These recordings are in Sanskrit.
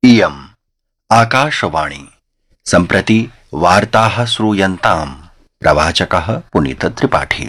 इयम् आकाशवाणी सम्प्रति वार्ताः श्रूयन्ताम्। प्रवाचकः पुनीत त्रिपाठी।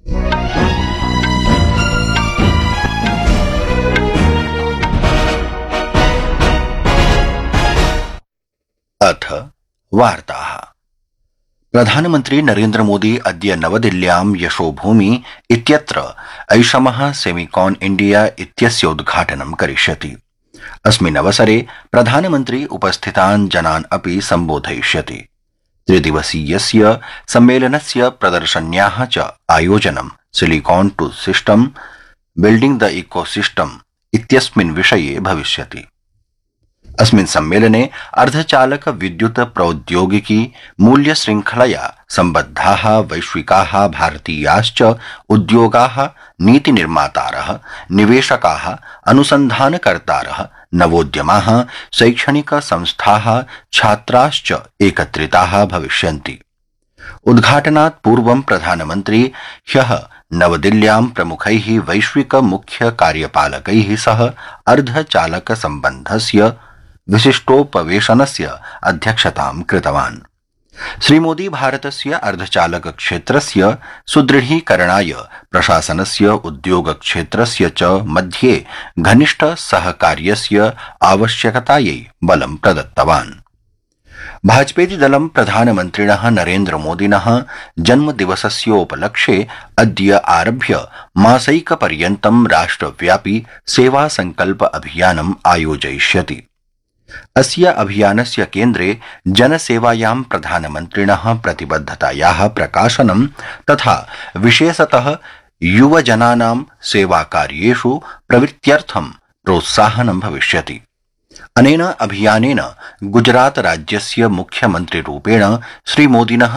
अथ वार्ताः। प्रधानमन्त्री नरेन्द्र मोदी अद्य नवदिल्ल्यां यशोभूमि इत्यत्र ऐषमः सेमिकॉन इंडिया इत्यस्य उद्घाटनं करिष्यति। अस्मिन् अवसरे प्रधानमन्त्री उपस्थितान् जनान् अपि सम्बोधयिष्यति। त्रिदिवसीयस्य सम्मेलनस्य प्रदर्शन्याः च आयोजनं silicon two system building the ecosystem इत्यस्मिन् विषये भविष्यति। अस्मिन् सम्मेलने अर्धचालक विद्युत प्रौद्योगिकी मूल्य श्रृंखलया सम्बद्धाः वैश्विकाः भारतीयाश्च उद्योगाः, नीति निर्मातारः, निवेशकाः, अनुसन्धानकर्तारः, नवोद्यमाः, शैक्षणिक संस्थाः, छात्राश्च एकत्रिताः भविष्यन्ति। उद्घाटनात् पूर्वं प्रधानमन्त्री ह्यः नवदिल्ल्यां प्रमुखैः वैश्विक मुख्य कार्यपालकैः सह अर्धचालक सम्बन्धस्य विशिष्टोपवेशनस्य अध्यक्षतां कृतवान्। श्रीमोदी भारतस्य अर्धचालक क्षेत्रस्य सुदृढीकरणाय प्रशासनस्य उद्योग क्षेत्रस्य च मध्ये घनिष्ठ सहकार्यस्य आवश्यकतायै बलं प्रदत्तवान्। भाजपेति दलं प्रधानमन्त्रिणः नरेन्द्र मोदिनः जन्मदिवसस्योपलक्ष्ये अद्य आरभ्य मासैकपर्यन्तं राष्ट्रव्यापी सेवा संकल्प अभियानम् आयोजयिष्यति। अस्य अभियानस्य केन्द्रे जनसेवायां प्रधानमन्त्रिणः प्रतिबद्धतायाः प्रकाशनं तथा विशेषतः युवजनानां सेवाकार्येषु प्रवृत्त्यर्थं प्रोत्साहनं भविष्यति। अनेन अभियानेन गुजरात राज्यस्य मुख्यमन्त्रिरूपेण श्रीमोदिनः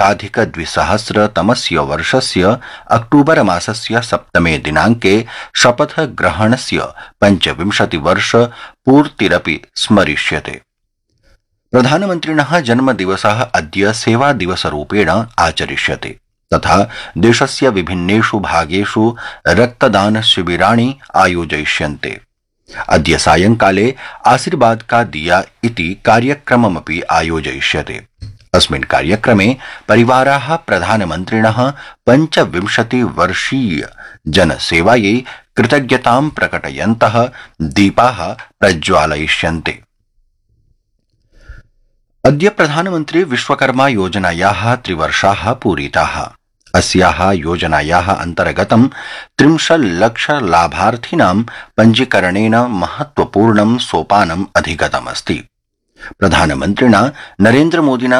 2020 वर्षस्य अक्टूबर मासस्य 7 दिनाङ्के शपथग्रहणस्य 25 वर्ष पूर्तिरपि स्मरिष्यते। प्रधानमन्त्रिणः जन्मदिवसः अद्य सेवादिवसरूपेण आचरिष्यते तथा देशस्य विभिन्नेषु भागेषु रक्तदान शिबिराणि आयोजयिष्यन्ते। अद्य सायंकाले आशीर्वाद का दिया इति कार्यक्रममपि आयोजयिष्यते। अस्मिन् कार्यक्रमे परिवाराः प्रधानमन्त्रिणः 25 वर्षीय जनसेवायै कृतज्ञतां प्रकटयन्तः दीपाः प्रज्वालयिष्यन्ते। अद्य प्रधानमन्त्री विश्वकर्मा योजनायाः 3 वर्षाः पूरिताः। अस्याः योजनायाः अन्तर्गतं 30 लाख लाभार्थिनां पञ्जीकरणेन महत्वपूर्णं सोपानम् अधिगतमस्ति। प्रधानमन्त्रिणा नरेन्द्र मोदिना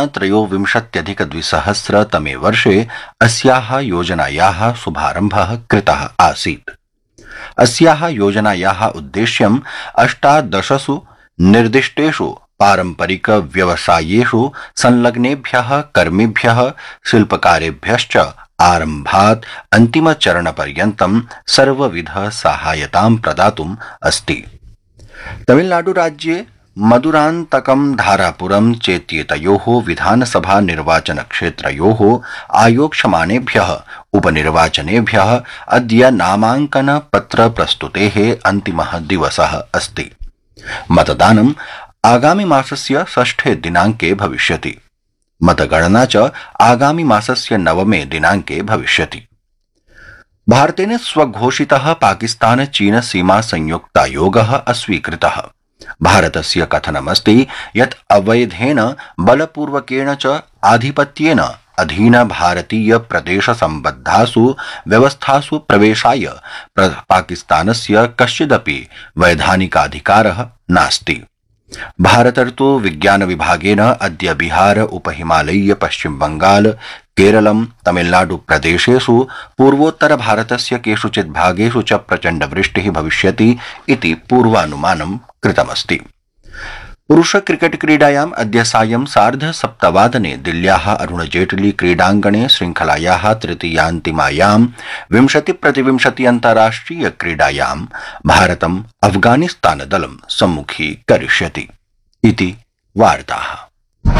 23अधिक-2000 वर्षे अस्याः योजनायाः शुभारम्भः कृतः आसीत्। अस्याः योजनायाः उद्देश्यं 18 निर्दिष्टेषु पारंपरिक व्यवसायेषु संलग्नेभ्यः कर्मिभ्यः शिल्पकारेभ्यश्च आरम्भात् अन्तिमचरणपर्यन्तं सर्वविध सहायतां प्रदातुम् अस्ति। तमिलनाडुराज्ये मदुरान्तकं धारापुरं चेत्येतयोः विधानसभा निर्वाचनक्षेत्रयोः आयोक्ष्यमानेभ्यः उपनिर्वाचनेभ्यः अद्य नामाङ्कनपत्रप्रस्तुतेः अन्तिमः दिवसः अस्ति। मतदानं आगामि मासस्य 6 दिनाङ्के भविष्यति। मतगणना च आगामि मासस्य 9 दिनाङ्के भविष्यति। भारतेन स्वघोषितः पाकिस्तान चीन सीमा संयुक्तायोगः अस्वीकृतः। भारतस्य कथनमस्ति यत् अवैधेन बलपूर्वकेण च आधिपत्येन अधीन भारतीय प्रदेश सम्बद्धासु व्यवस्थासु प्रवेशाय पाकिस्तानस्य कश्चिदपि वैधानिकाधिकारः नास्ति। भारतर्तु विज्ञान विभागेन अद्य बिहार उपहिमालयीय पश्चिम बंगाल केरलं तमिलनाडु प्रदेशेषु पूर्वोत्तर भारतस्य केषुचित् भागेषु च प्रचण्ड वृष्टिः भविष्यति इति पूर्वानुमानं कृतमस्ति। पुरुष क्रिकेट क्रीडायाम् अद्य सायं 7:30 दिल्ल्याः अरुण जेटली क्रीडाङ्गणे श्रृंखलायाः तृतीयान्तिमायां 20-20 अन्ताराष्ट्रिय क्रीडायां भारतम् अफगानिस्तान दलं सम्मुखीकरिष्यति इति वार्ताः।